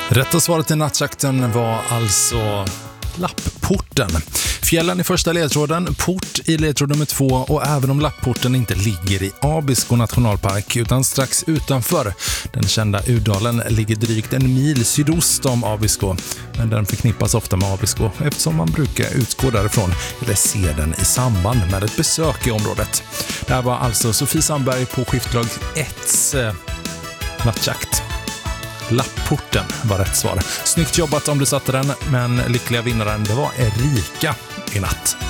Rätta svaret i nattjakten var alltså Lappporten. Fjällen i första ledtråden, port i ledtråd nummer 2 och även om Lappporten inte ligger i Abisko nationalpark utan strax utanför. Den kända Urdalen ligger drygt en mil sydost om Abisko, men den förknippas ofta med Abisko eftersom man brukar utgå därifrån eller se den i samband med ett besök i området. Det här var alltså Sofie Sandberg på skiftlag 1's nattjakt. Lappporten var rätt svar. Snyggt jobbat om du satte den, men lyckliga vinnaren det var Erika i natt.